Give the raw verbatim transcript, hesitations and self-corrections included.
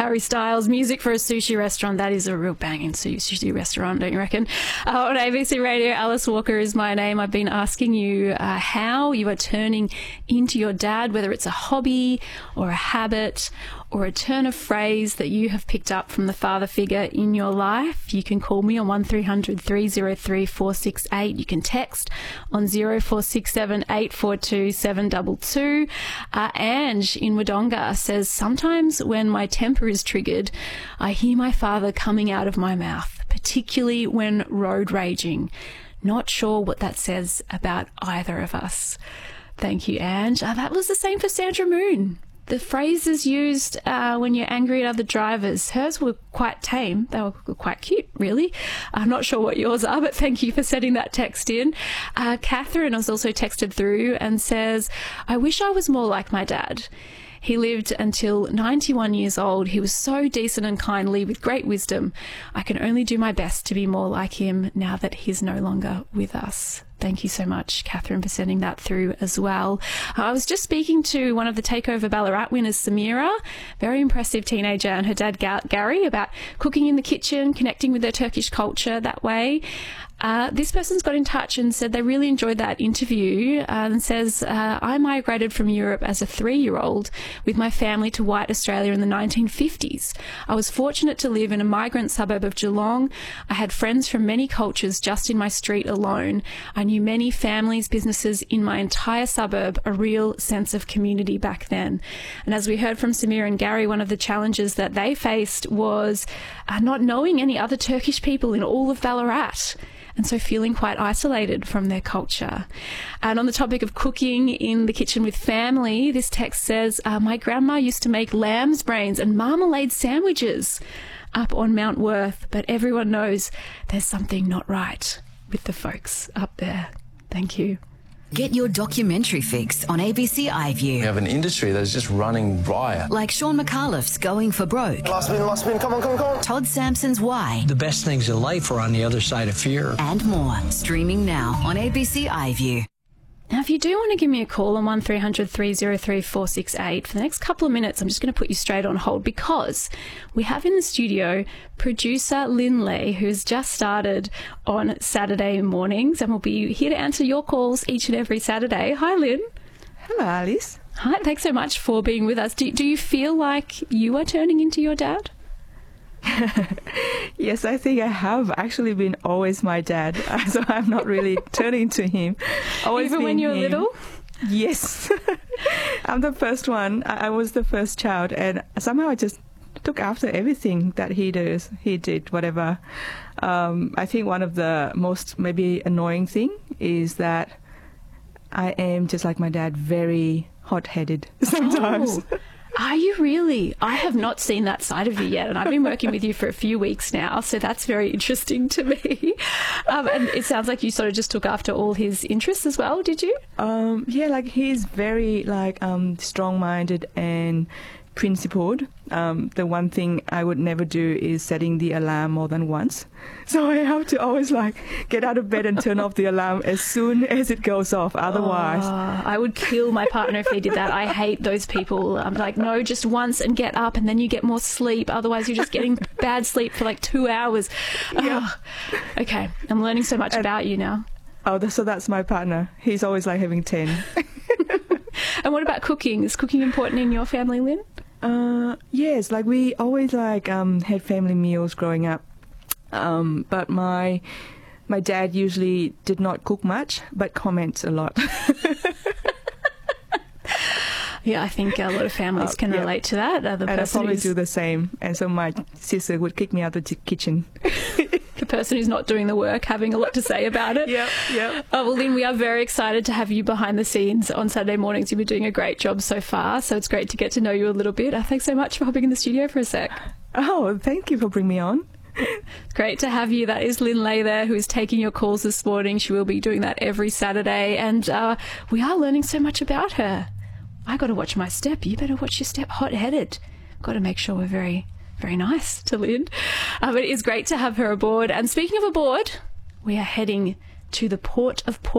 Harry Styles, music for a sushi restaurant. That is a real banging sushi restaurant, don't you reckon? Uh, on A B C Radio, Alice Walker is my name. I've been asking you uh, how you are turning into your dad, whether it's a hobby or a habit or a turn of phrase that you have picked up from the father figure in your life. You can call me on one three hundred, three oh three, four six eight. You can text on zero four six seven, eight four two, seven two two. Uh, Ange in Wodonga says, sometimes when my temper is triggered, I hear my father coming out of my mouth, particularly when road raging. Not sure what that says about either of us. Thank you, Ange. Uh, that was the same for Sandra Moon. The phrases used uh, when you're angry at other drivers, hers were quite tame. They were quite cute, really. I'm not sure what yours are, but thank you for sending that text in. Uh, Catherine has also texted through and says, I wish I was more like my dad. He lived until ninety-one years old. He was so decent and kindly with great wisdom. I can only do my best to be more like him now that he's no longer with us. Thank you so much, Catherine, for sending that through as well. I was just speaking to one of the Takeover Ballarat winners, Samira, very impressive teenager, and her dad, Gary, about cooking in the kitchen, connecting with their Turkish culture that way. Uh, this person's got in touch and said they really enjoyed that interview uh, and says, uh, I migrated from Europe as a three-year-old with my family to white Australia in the nineteen fifties. I was fortunate to live in a migrant suburb of Geelong. I had friends from many cultures just in my street alone. I knew many families, businesses in my entire suburb, a real sense of community back then. And as we heard from Samir and Gary, one of the challenges that they faced was uh, not knowing any other Turkish people in all of Ballarat, and so feeling quite isolated from their culture. And on the topic of cooking in the kitchen with family, this text says, uh, my grandma used to make lamb's brains and marmalade sandwiches up on Mount Worth, but everyone knows there's something not right with the folks up there. Thank you. Get your documentary fix on A B C iView. We have an industry that is just running riot. Like Sean McAuliffe's Going for Broke. Last spin, last spin, come on, come on, come on. Todd Sampson's Why. The best things in life are on the other side of fear. And more. Streaming now on A B C iView. Now, if you do want to give me a call on one three hundred, three oh three, four six eight, for the next couple of minutes, I'm just going to put you straight on hold because we have in the studio producer Lynn Lee, who's just started on Saturday mornings and will be here to answer your calls each and every Saturday. Hi, Lynn. Hello, Alice. Hi, thanks so much for being with us. Do, do you feel like you are turning into your dad? Yes, I think I have actually been always my dad, so I'm not really turning to him. Always Even when you were him. little? Yes. I'm the first one. I, I was the first child, and somehow I just took after everything that he does. He did whatever. Um, I think one of the most maybe annoying thing is that I am just like my dad, very hot-headed sometimes. Oh. Are you really? I have not seen that side of you yet, and I've been working with you for a few weeks now, so that's very interesting to me. Um, and it sounds like you sort of just took after all his interests as well, did you? Um, yeah, like he's very like um, strong-minded and principled. Um, the one thing I would never do is setting the alarm more than once. So I have to always like get out of bed and turn off the alarm as soon as it goes off. Otherwise, oh, I would kill my partner if they did that. I hate those people. I'm like, no, just once and get up, and then you get more sleep. Otherwise, you're just getting bad sleep for like two hours. Yeah. Oh. Okay, I'm learning so much and, about you now. Oh, so that's my partner. He's always like having ten. And what about cooking? Is cooking important in your family, Lynn? Uh, yes, like we always like um, had family meals growing up. Um, but my my dad usually did not cook much, but comments a lot. Yeah, I think a lot of families uh, can yeah. relate to that. Uh, the and I probably who's... do the same. And so my sister would kick me out of the kitchen. The person who's not doing the work, having a lot to say about it. Yep, yep. Oh, well, Lynn, we are very excited to have you behind the scenes on Saturday mornings. You've been doing a great job so far, so it's great to get to know you a little bit. Uh, thanks so much for hopping in the studio for a sec. Oh, thank you for bringing me on. Great to have you. That is Lynn Lay there, who is taking your calls this morning. She will be doing that every Saturday, and uh, we are learning so much about her. I got to watch my step. You better watch your step. Hot-headed. Got to make sure we're very, very nice to Lynn. Uh, but it is great to have her aboard. And speaking of aboard, we are heading to the Port of Port.